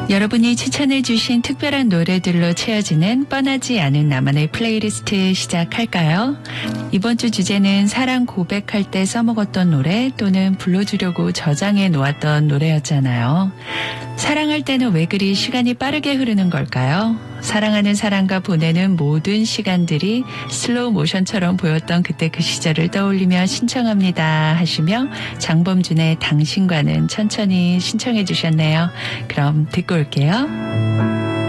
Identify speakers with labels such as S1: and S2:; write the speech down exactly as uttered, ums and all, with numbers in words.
S1: 여러분이 추천해 주신 특별한 노래들로 채워지는 뻔하지 않은 나만의 플레이리스트 시작할까요? 이번 주 주제는 사랑 고백할 때 써먹었던 노래 또는 불러주려고 저장해 놓았던 노래였잖아요. 사랑할 때는 왜 그리 시간이 빠르게 흐르는 걸까요? 사랑하는 사람과 보내는 모든 시간들이 슬로우 모션처럼 보였던 그때 그 시절을 떠올리며 신청합니다 하시며 장범준의 당신과는 천천히 신청해 주셨네요. 그럼 듣고 올게요.